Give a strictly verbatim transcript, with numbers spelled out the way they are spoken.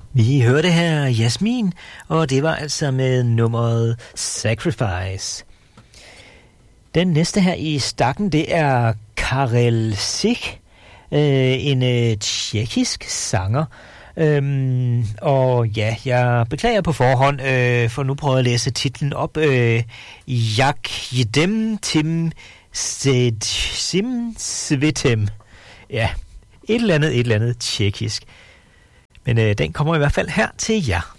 Vi hørte her Jasmin, og det var altså med nummeret Sacrifice. Den næste her i stakken, det er Karel Sich, øh, en øh, tjekkisk sanger. Øhm, og ja, jeg beklager på forhånd, øh, for nu prøver jeg at læse titlen op. Øh, Jak jedem tim sim svetem. Ja, et eller andet, et eller andet tjekkisk. Men øh, den kommer i hvert fald her til jer.